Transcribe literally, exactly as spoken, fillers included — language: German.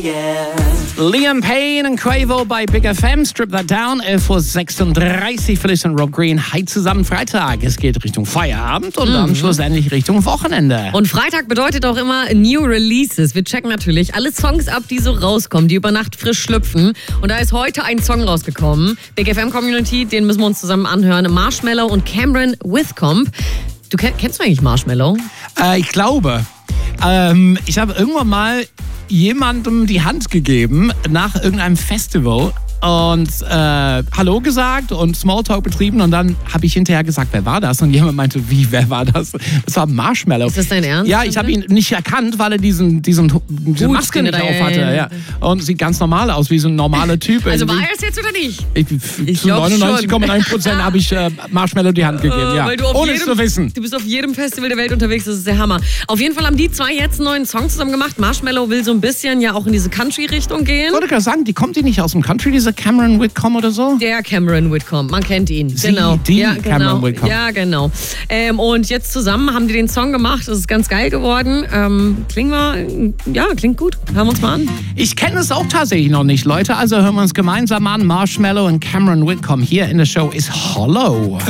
Yeah. Liam Payne und Quavo bei Big F M, Strip That Down, elf Uhr sechsunddreißig, Felice und Rob Green, hi zusammen, Freitag. Es geht Richtung Feierabend und mhm. dann schlussendlich Richtung Wochenende. Und Freitag bedeutet auch immer New Releases. Wir checken natürlich alle Songs ab, die so rauskommen, die über Nacht frisch schlüpfen. Und da ist heute ein Song rausgekommen. Big F M Community, den müssen wir uns zusammen anhören. Marshmello und Cameron Whitcomb. Du kennst du eigentlich Marshmello? Äh, ich glaube. Ähm, ich habe irgendwann mal jemandem die Hand gegeben nach irgendeinem Festival und äh, Hallo gesagt und Smalltalk betrieben und dann habe ich hinterher gesagt, wer war das? Und jemand meinte, wie, wer war das? Das war Marshmello. Ist das dein Ernst? Ja, ich habe ihn nicht erkannt, weil er diesen, diesen, diese Gut, Maske nicht ja, auf ja, hatte. ja. Ja. Und sieht ganz normal aus, wie so ein normaler Typ. Also war irgendwie. er es jetzt oder nicht? Ich, Ich zu neunundneunzig Komma neun Prozent habe ich äh, Marshmello die Hand gegeben, ja. Weil du auf ohne jedem, es zu wissen. Du bist auf jedem Festival der Welt unterwegs, das ist der Hammer. Auf jeden Fall haben die zwei jetzt einen neuen Song zusammen gemacht. Marshmello will so ein bisschen ja auch in diese Country-Richtung gehen. Ich wollte gerade sagen, die kommt die nicht aus dem Country, diese Cameron Whitcomb oder so? Der Cameron Whitcomb, man kennt ihn. Sie, genau. die ja, genau. Cameron Whitcomb. Ja, genau. Ähm, und jetzt zusammen haben die den Song gemacht. Das ist ganz geil geworden. Ähm, klingt mal, ja, klingt gut. Hören wir uns mal an. Ich kenne es auch tatsächlich noch nicht, Leute. Also hören wir uns gemeinsam an. Marshmello und Cameron Whitcomb hier in der Show ist Hollow.